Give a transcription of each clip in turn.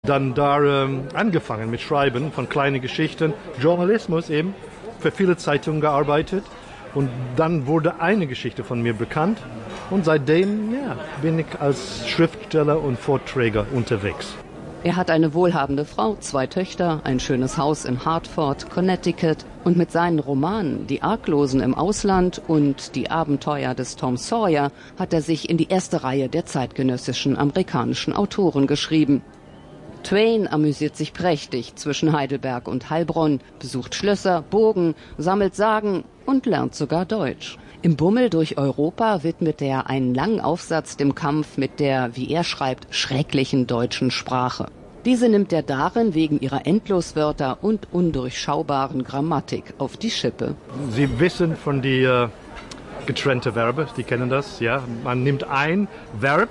Dann da angefangen mit Schreiben von kleinen Geschichten, Journalismus eben, für viele Zeitungen gearbeitet. Und dann wurde eine Geschichte von mir bekannt. Und seitdem bin ich als Schriftsteller und Vorträger unterwegs. Er hat eine wohlhabende Frau, 2 Töchter, ein schönes Haus in Hartford, Connecticut. Und mit seinen Romanen Die Arglosen im Ausland und Die Abenteuer des Tom Sawyer hat er sich in die erste Reihe der zeitgenössischen amerikanischen Autoren geschrieben. Twain amüsiert sich prächtig zwischen Heidelberg und Heilbronn, besucht Schlösser, Burgen, sammelt Sagen und lernt sogar Deutsch. Im Bummel durch Europa widmet er einen langen Aufsatz dem Kampf mit der, wie er schreibt, schrecklichen deutschen Sprache. Diese nimmt er darin wegen ihrer Endloswörter und undurchschaubaren Grammatik auf die Schippe. Sie wissen von die getrennte Verben, Sie kennen das, ja. Man nimmt ein Verb,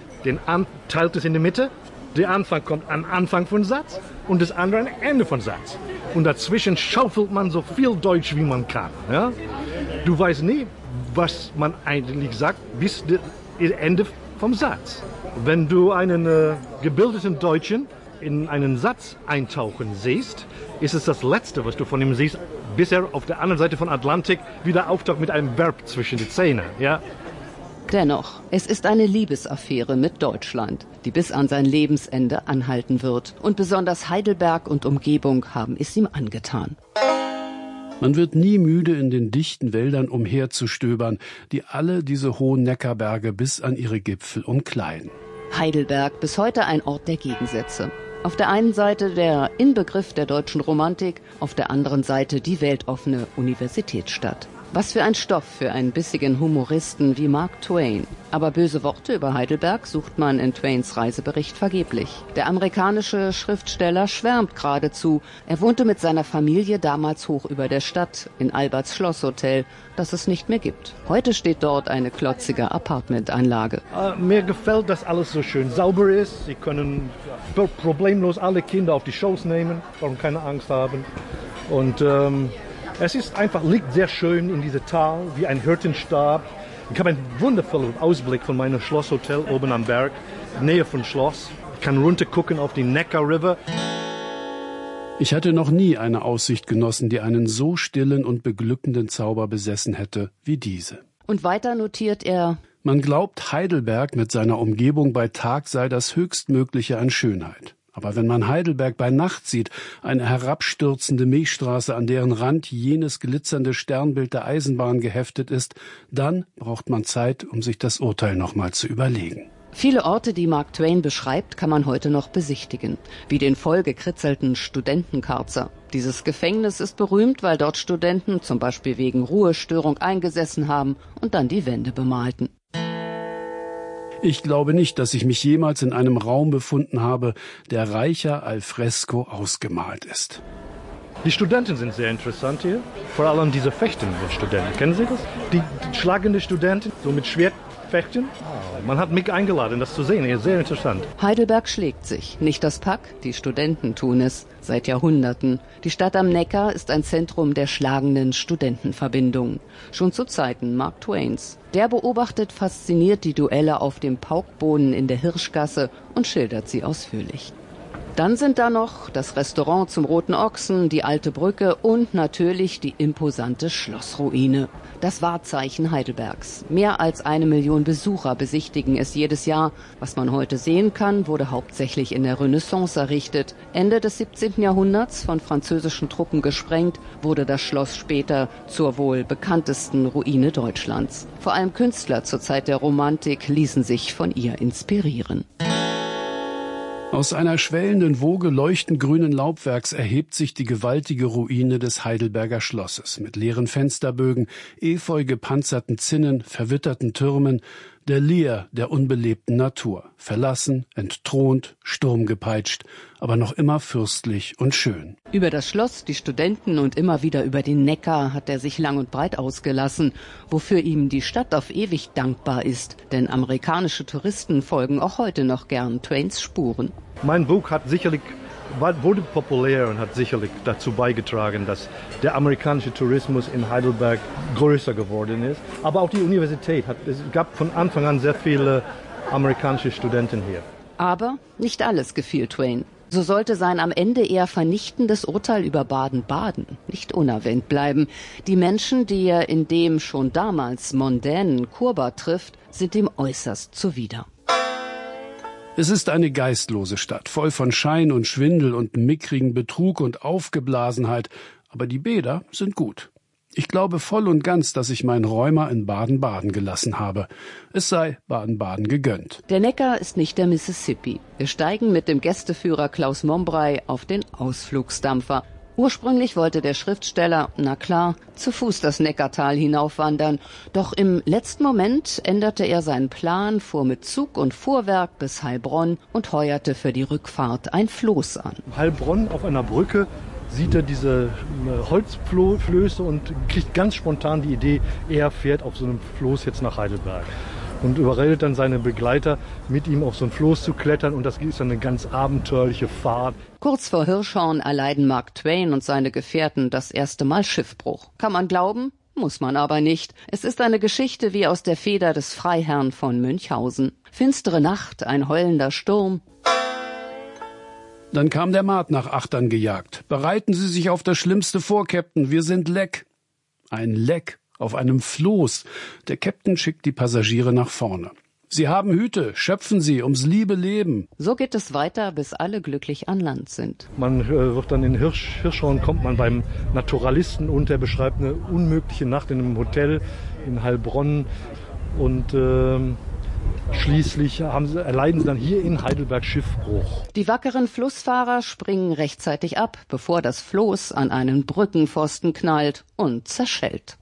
teilt es in die Mitte. Der Anfang kommt am Anfang von Satz und das andere am Ende von Satz. Und dazwischen schaufelt man so viel Deutsch, wie man kann. Ja? Du weißt nie, was man eigentlich sagt, bis das Ende vom Satz. Wenn du einen gebildeten Deutschen in einen Satz eintauchen siehst, ist es das Letzte, was du von ihm siehst, bis er auf der anderen Seite von Atlantik wieder auftaucht mit einem Verb zwischen die Zähne. Ja? Dennoch, es ist eine Liebesaffäre mit Deutschland, die bis an sein Lebensende anhalten wird. Und besonders Heidelberg und Umgebung haben es ihm angetan. Man wird nie müde, in den dichten Wäldern umherzustöbern, die alle diese hohen Neckarberge bis an ihre Gipfel umkleiden. Heidelberg, bis heute ein Ort der Gegensätze. Auf der einen Seite der Inbegriff der deutschen Romantik, auf der anderen Seite die weltoffene Universitätsstadt. Was für ein Stoff für einen bissigen Humoristen wie Mark Twain. Aber böse Worte über Heidelberg sucht man in Twains Reisebericht vergeblich. Der amerikanische Schriftsteller schwärmt geradezu. Er wohnte mit seiner Familie damals hoch über der Stadt in Alberts Schlosshotel, das es nicht mehr gibt. Heute steht dort eine klotzige Apartmentanlage. Mir gefällt, dass alles so schön sauber ist. Sie können problemlos alle Kinder auf die Schoß nehmen, warum keine Angst haben. Und es ist liegt sehr schön in diesem Tal, wie ein Hirtenstab. Ich habe einen wundervollen Ausblick von meinem Schlosshotel oben am Berg, Nähe vom Schloss. Ich kann runtergucken auf die Neckar River. Ich hatte noch nie eine Aussicht genossen, die einen so stillen und beglückenden Zauber besessen hätte wie diese. Und weiter notiert er: Man glaubt, Heidelberg mit seiner Umgebung bei Tag sei das Höchstmögliche an Schönheit. Aber wenn man Heidelberg bei Nacht sieht, eine herabstürzende Milchstraße, an deren Rand jenes glitzernde Sternbild der Eisenbahn geheftet ist, dann braucht man Zeit, um sich das Urteil nochmal zu überlegen. Viele Orte, die Mark Twain beschreibt, kann man heute noch besichtigen, wie den voll gekritzelten Studentenkarzer. Dieses Gefängnis ist berühmt, weil dort Studenten zum Beispiel wegen Ruhestörung eingesessen haben und dann die Wände bemalten. Ich glaube nicht, dass ich mich jemals in einem Raum befunden habe, der reicher al fresco ausgemalt ist. Die Studenten sind sehr interessant hier, vor allem diese fechtenden Studenten. Kennen Sie das? Die schlagenden Studenten, so mit Schwert fechten. Man hat mich eingeladen, das zu sehen. Sehr interessant. Heidelberg schlägt sich. Nicht das Pack, die Studenten tun es. Seit Jahrhunderten. Die Stadt am Neckar ist ein Zentrum der schlagenden Studentenverbindungen. Schon zu Zeiten Mark Twains. Der beobachtet fasziniert die Duelle auf dem Paukboden in der Hirschgasse und schildert sie ausführlich. Dann sind da noch das Restaurant zum Roten Ochsen, die alte Brücke und natürlich die imposante Schlossruine. Das Wahrzeichen Heidelbergs. Mehr als 1 Million Besucher besichtigen es jedes Jahr. Was man heute sehen kann, wurde hauptsächlich in der Renaissance errichtet. Ende des 17. Jahrhunderts von französischen Truppen gesprengt, wurde das Schloss später zur wohl bekanntesten Ruine Deutschlands. Vor allem Künstler zur Zeit der Romantik ließen sich von ihr inspirieren. Aus einer schwellenden Woge leuchtend grünen Laubwerks erhebt sich die gewaltige Ruine des Heidelberger Schlosses mit leeren Fensterbögen, efeu gepanzerten Zinnen, verwitterten Türmen, der Leer der unbelebten Natur, verlassen, entthront, sturmgepeitscht, aber noch immer fürstlich und schön. Über das Schloss, die Studenten und immer wieder über den Neckar hat er sich lang und breit ausgelassen, wofür ihm die Stadt auf ewig dankbar ist, denn amerikanische Touristen folgen auch heute noch gern Twains Spuren. Mein Buch wurde populär und hat sicherlich dazu beigetragen, dass der amerikanische Tourismus in Heidelberg größer geworden ist. Aber auch die Universität es gab von Anfang an sehr viele amerikanische Studenten hier. Aber nicht alles gefiel Twain. So sollte sein am Ende eher vernichtendes Urteil über Baden-Baden nicht unerwähnt bleiben. Die Menschen, die er in dem schon damals mondänen Kurba trifft, sind ihm äußerst zuwider. Es ist eine geistlose Stadt, voll von Schein und Schwindel und mickrigen Betrug und Aufgeblasenheit. Aber die Bäder sind gut. Ich glaube voll und ganz, dass ich meinen Rheuma in Baden-Baden gelassen habe. Es sei Baden-Baden gegönnt. Der Neckar ist nicht der Mississippi. Wir steigen mit dem Gästeführer Klaus Mombrey auf den Ausflugsdampfer. Ursprünglich wollte der Schriftsteller, na klar, zu Fuß das Neckartal hinaufwandern. Doch im letzten Moment änderte er seinen Plan, fuhr mit Zug und Fuhrwerk bis Heilbronn und heuerte für die Rückfahrt ein Floß an. Heilbronn auf einer Brücke sieht er diese Holzflöße und kriegt ganz spontan die Idee, er fährt auf so einem Floß jetzt nach Heidelberg. Und überredet dann seine Begleiter, mit ihm auf so ein Floß zu klettern. Und das ist dann eine ganz abenteuerliche Fahrt. Kurz vor Hirschhorn erleiden Mark Twain und seine Gefährten das erste Mal Schiffbruch. Kann man glauben? Muss man aber nicht. Es ist eine Geschichte wie aus der Feder des Freiherrn von Münchhausen. Finstere Nacht, ein heulender Sturm. Dann kam der Maat nach Achtern gejagt. Bereiten Sie sich auf das Schlimmste vor, Captain. Wir sind Leck. Ein Leck auf einem Floß. Der Captain schickt die Passagiere nach vorne. Sie haben Hüte, schöpfen Sie ums liebe Leben. So geht es weiter, bis alle glücklich an Land sind. Man wird dann in Hirschhorn, kommt man beim Naturalisten und der beschreibt eine unmögliche Nacht in einem Hotel in Heilbronn. Und schließlich erleiden sie dann hier in Heidelberg Schiffbruch. Die wackeren Flussfahrer springen rechtzeitig ab, bevor das Floß an einen Brückenpfosten knallt und zerschellt.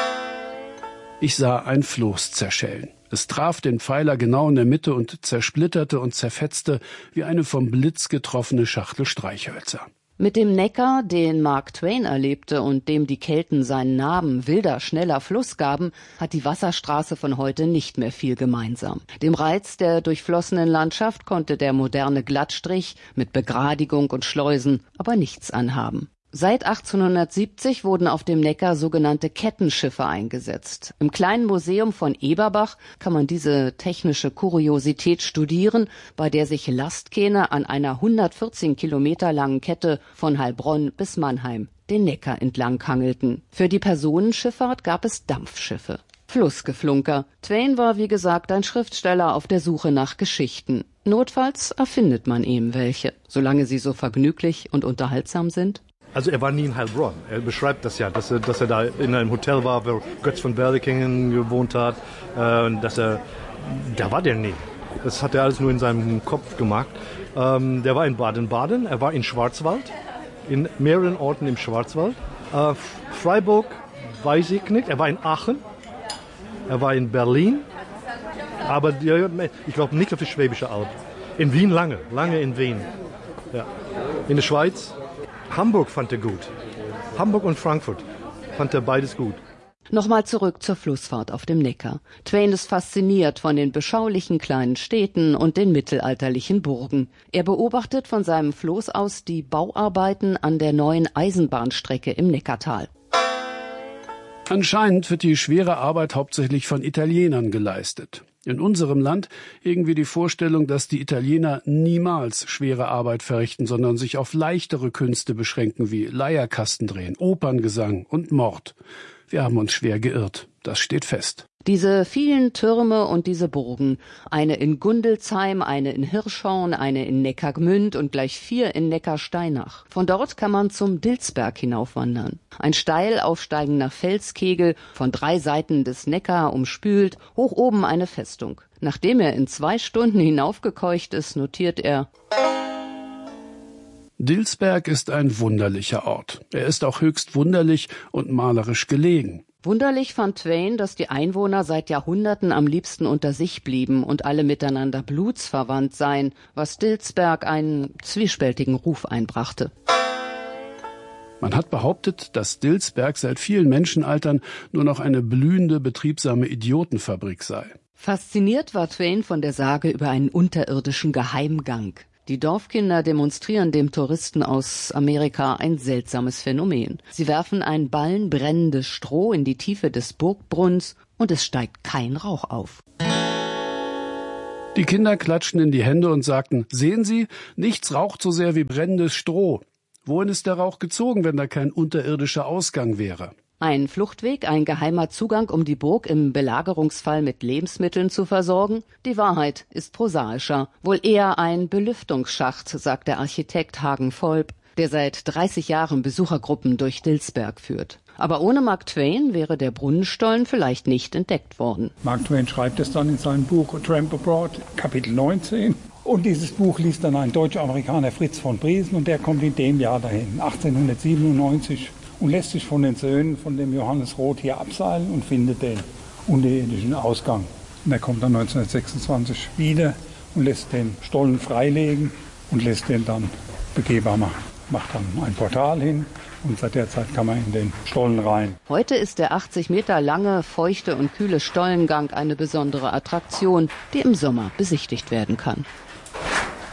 Ich sah ein Floß zerschellen. Es traf den Pfeiler genau in der Mitte und zersplitterte und zerfetzte wie eine vom Blitz getroffene Schachtel Streichhölzer. Mit dem Neckar, den Mark Twain erlebte und dem die Kelten seinen Namen wilder, schneller Fluss gaben, hat die Wasserstraße von heute nicht mehr viel gemeinsam. Dem Reiz der durchflossenen Landschaft konnte der moderne Glattstrich mit Begradigung und Schleusen aber nichts anhaben. Seit 1870 wurden auf dem Neckar sogenannte Kettenschiffe eingesetzt. Im kleinen Museum von Eberbach kann man diese technische Kuriosität studieren, bei der sich Lastkähne an einer 114 Kilometer langen Kette von Heilbronn bis Mannheim den Neckar entlang hangelten. Für die Personenschifffahrt gab es Dampfschiffe. Flussgeflunker. Twain war, wie gesagt, ein Schriftsteller auf der Suche nach Geschichten. Notfalls erfindet man eben welche, solange sie so vergnüglich und unterhaltsam sind. Also er war nie in Heilbronn. Er beschreibt das ja, dass er da in einem Hotel war, wo Götz von Berlichingen gewohnt hat. Da war der nie. Das hat er alles nur in seinem Kopf gemacht. Der war in Baden-Baden, er war in Schwarzwald, in mehreren Orten im Schwarzwald. Freiburg weiß ich nicht, er war in Aachen, er war in Berlin, aber ich glaube nicht auf die Schwäbische Alb. In Wien lange in Wien. Ja. In der Schweiz. Hamburg fand er gut. Hamburg und Frankfurt fand er beides gut. Nochmal zurück zur Flussfahrt auf dem Neckar. Twain ist fasziniert von den beschaulichen kleinen Städten und den mittelalterlichen Burgen. Er beobachtet von seinem Floß aus die Bauarbeiten an der neuen Eisenbahnstrecke im Neckartal. Anscheinend wird die schwere Arbeit hauptsächlich von Italienern geleistet. In unserem Land irgendwie die Vorstellung, dass die Italiener niemals schwere Arbeit verrichten, sondern sich auf leichtere Künste beschränken wie Leierkastendrehen, Operngesang und Mord. Wir haben uns schwer geirrt, das steht fest. Diese vielen Türme und diese Burgen, eine in Gundelsheim, eine in Hirschhorn, eine in Neckargmünd und gleich 4 in Neckarsteinach. Von dort kann man zum Dilsberg hinaufwandern. Ein steil aufsteigender Felskegel, von 3 Seiten des Neckar umspült, hoch oben eine Festung. Nachdem er in 2 Stunden hinaufgekeucht ist, notiert er: Dilsberg ist ein wunderlicher Ort. Er ist auch höchst wunderlich und malerisch gelegen. Wunderlich fand Twain, dass die Einwohner seit Jahrhunderten am liebsten unter sich blieben und alle miteinander blutsverwandt seien, was Dilsberg einen zwiespältigen Ruf einbrachte. Man hat behauptet, dass Dilsberg seit vielen Menschenaltern nur noch eine blühende, betriebsame Idiotenfabrik sei. Fasziniert war Twain von der Sage über einen unterirdischen Geheimgang. Die Dorfkinder demonstrieren dem Touristen aus Amerika ein seltsames Phänomen. Sie werfen einen Ballen brennendes Stroh in die Tiefe des Burgbrunns und es steigt kein Rauch auf. Die Kinder klatschten in die Hände und sagten, sehen Sie, nichts raucht so sehr wie brennendes Stroh. Wohin ist der Rauch gezogen, wenn da kein unterirdischer Ausgang wäre? Ein Fluchtweg, ein geheimer Zugang, um die Burg im Belagerungsfall mit Lebensmitteln zu versorgen? Die Wahrheit ist prosaischer. Wohl eher ein Belüftungsschacht, sagt der Architekt Hagen Volp, der seit 30 Jahren Besuchergruppen durch Dilsberg führt. Aber ohne Mark Twain wäre der Brunnenstollen vielleicht nicht entdeckt worden. Mark Twain schreibt es dann in seinem Buch A Tramp Abroad, Kapitel 19. Und dieses Buch liest dann ein deutscher-Amerikaner, Fritz von Briesen, und der kommt in dem Jahr dahin, 1897, und lässt sich von den Söhnen von dem Johannes Roth hier abseilen und findet den unterirdischen Ausgang. Und er kommt dann 1926 wieder und lässt den Stollen freilegen und lässt den dann begehbar machen. Macht dann ein Portal hin und seit der Zeit kann man in den Stollen rein. Heute ist der 80 Meter lange, feuchte und kühle Stollengang eine besondere Attraktion, die im Sommer besichtigt werden kann.